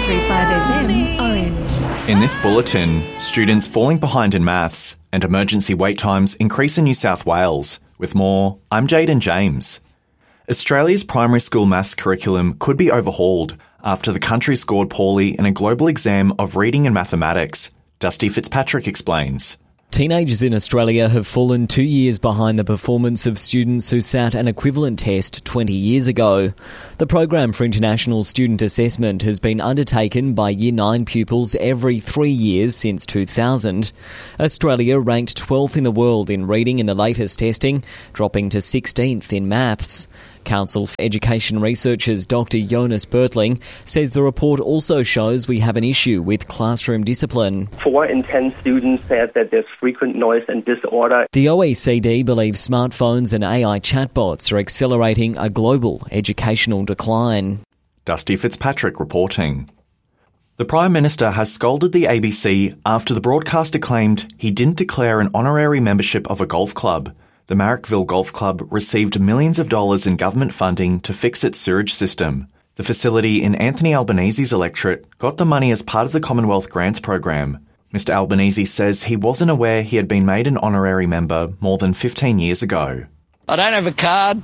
103.5 FM Orange. In this bulletin, students falling behind in maths and emergency wait times increase in New South Wales. With more, I'm Jaden James. Australia's primary school maths curriculum could be overhauled after the country scored poorly in a global exam of reading and mathematics. Dusty Fitzpatrick explains. Teenagers in Australia have fallen 2 years behind the performance of students who sat an equivalent test 20 years ago. The Program for International Student Assessment has been undertaken by Year 9 pupils every 3 years since 2000. Australia ranked 12th in the world in reading in the latest testing, dropping to 16th in maths. Council for Education researchers Dr Jonas Bertling says the report also shows we have an issue with classroom discipline. 4 in 10 students said that there's frequent noise and disorder. The OECD believes smartphones and AI chatbots are accelerating a global educational decline. Dusty Fitzpatrick reporting. The Prime Minister has scolded the ABC after the broadcaster claimed he didn't declare an honorary membership of a golf club. The Marrickville Golf Club received millions of dollars in government funding to fix its sewage system. The facility in Anthony Albanese's electorate got the money as part of the Commonwealth Grants program. Mr Albanese says he wasn't aware he had been made an honorary member more than 15 years ago. I don't have a card.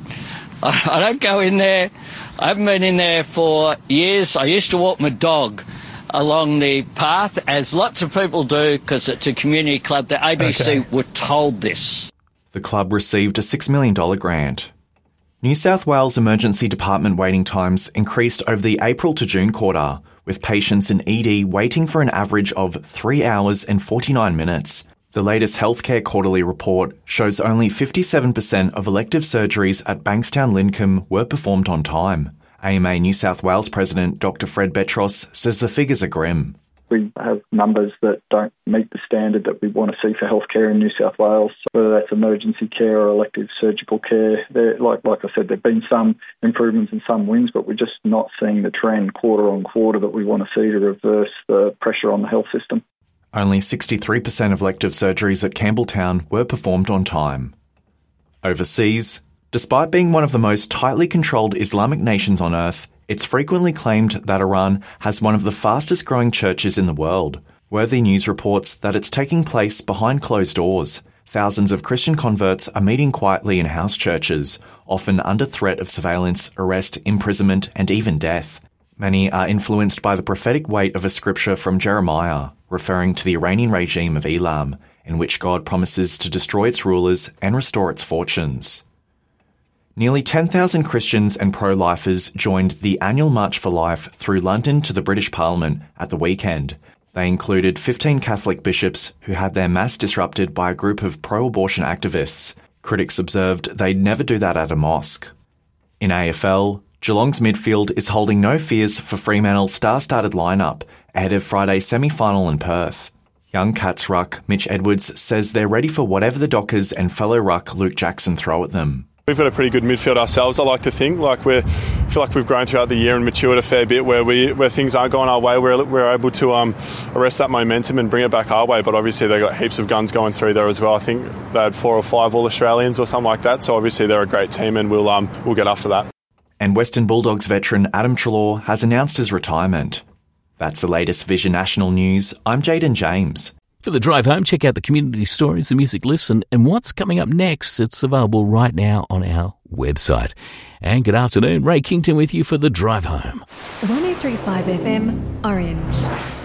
I don't go in there. I haven't been in there for years. I used to walk my dog along the path, as lots of people do, because it's a community club. The ABC were told this. The club received a $6 million grant. New South Wales Emergency Department waiting times increased over the April to June quarter, with patients in ED waiting for an average of 3 hours and 49 minutes. The latest Healthcare Quarterly report shows only 57% of elective surgeries at Bankstown Lincombe were performed on time. AMA New South Wales President Dr Fred Betros says the figures are grim. We have numbers that don't meet the standard that we want to see for healthcare in New South Wales, whether that's emergency care or elective surgical care. Like I said, there have been some improvements and some wins, but we're just not seeing the trend quarter on quarter that we want to see to reverse the pressure on the health system. Only 63% of elective surgeries at Campbelltown were performed on time. Overseas, despite being one of the most tightly controlled Islamic nations on earth, it's frequently claimed that Iran has one of the fastest growing churches in the world. Worthy News reports that it's taking place behind closed doors. Thousands of Christian converts are meeting quietly in house churches, often under threat of surveillance, arrest, imprisonment, and even death. Many are influenced by the prophetic weight of a scripture from Jeremiah, referring to the Iranian regime of Elam, in which God promises to destroy its rulers and restore its fortunes. Nearly 10,000 Christians and pro-lifers joined the annual March for Life through London to the British Parliament at the weekend. They included 15 Catholic bishops who had their mass disrupted by a group of pro-abortion activists. Critics observed they'd never do that at a mosque. In AFL, Geelong's midfield is holding no fears for Fremantle's star-studded lineup ahead of Friday's semi-final in Perth. Young Cats ruck Mitch Edwards says they're ready for whatever the Dockers and fellow ruck Luke Jackson throw at them. We've got a pretty good midfield ourselves, I like to think. I feel like we've grown throughout the year and matured a fair bit where things aren't going our way. We're able to arrest that momentum and bring it back our way. But obviously they've got heaps of guns going through there as well. I think they had 4 or 5 All-Australians or something like that. So obviously they're a great team and we'll get after that. And Western Bulldogs veteran Adam Treloar has announced his retirement. That's the latest Vision National News. I'm Jaden James. For the drive home, check out the community stories, the music listen, and what's coming up next. It's available right now on our website. And good afternoon, Ray Kington with you for the drive home. 103.5 FM Orange.